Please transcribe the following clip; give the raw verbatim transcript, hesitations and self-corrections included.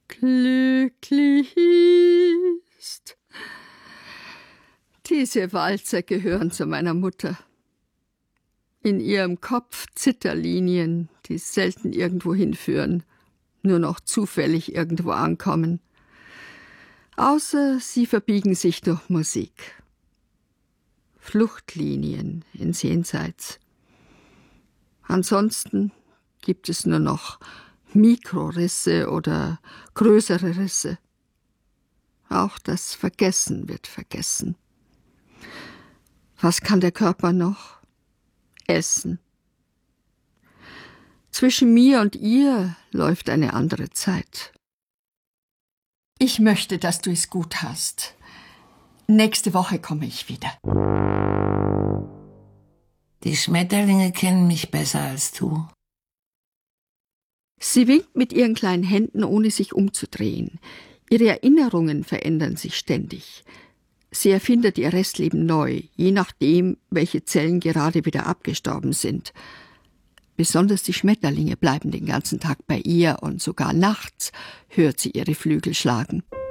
glücklich ist. Diese Walzer gehören zu meiner Mutter. In ihrem Kopf Zitterlinien, die selten irgendwo hinführen, nur noch zufällig irgendwo ankommen. Außer sie verbiegen sich durch Musik. Fluchtlinien ins Jenseits. Ansonsten gibt es nur noch Mikrorisse oder größere Risse. Auch das Vergessen wird vergessen. Was kann der Körper noch? Essen. Zwischen mir und ihr läuft eine andere Zeit. Ich möchte, dass du es gut hast. Nächste Woche komme ich wieder. Die Schmetterlinge kennen mich besser als du. Sie winkt mit ihren kleinen Händen, ohne sich umzudrehen. Ihre Erinnerungen verändern sich ständig. Sie erfindet ihr Restleben neu, je nachdem, welche Zellen gerade wieder abgestorben sind. Besonders die Schmetterlinge bleiben den ganzen Tag bei ihr und sogar nachts hört sie ihre Flügel schlagen.